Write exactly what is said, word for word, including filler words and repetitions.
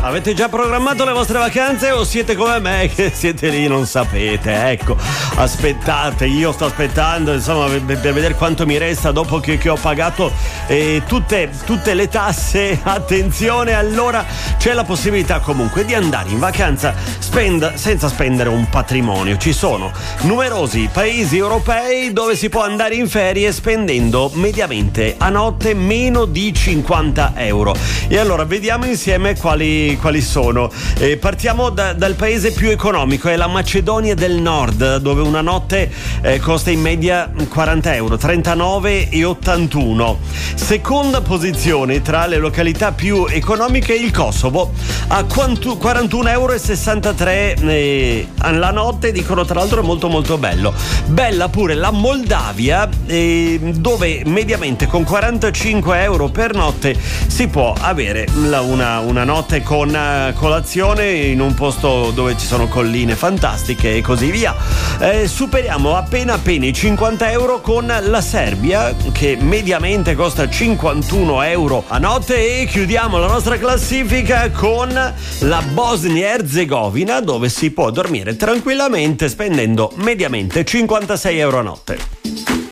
Avete già programmato le vostre vacanze o siete come me che siete lì non sapete? Ecco, aspettate, io sto aspettando insomma per, per vedere quanto mi resta dopo che, che ho pagato eh, tutte, tutte le tasse. Attenzione, allora c'è la possibilità comunque di andare in vacanza spend, senza spendere un patrimonio. Ci sono numerosi paesi europei dove si può andare in ferie spendendo mediamente a notte meno di cinquanta euro. E allora vediamo insieme quali quali sono. Eh, partiamo da, dal paese più economico, è la Macedonia del Nord, dove una notte eh, costa in media quaranta euro, trentanove e ottantuno. Seconda posizione tra le località più economiche il Kosovo, a quarantuno euro e sessantatré eh, la notte, dicono tra l'altro è molto molto bello. Bella pure la Moldavia, eh, dove mediamente con quarantacinque euro per notte si può avere la, una, una notte con colazione in un posto dove ci sono colline fantastiche e così via. Eh, superiamo appena appena i cinquanta euro con la Serbia, che mediamente costa cinquantuno euro a notte, e chiudiamo la nostra classifica con la Bosnia Erzegovina, dove si può dormire tranquillamente spendendo mediamente cinquantasei euro a notte.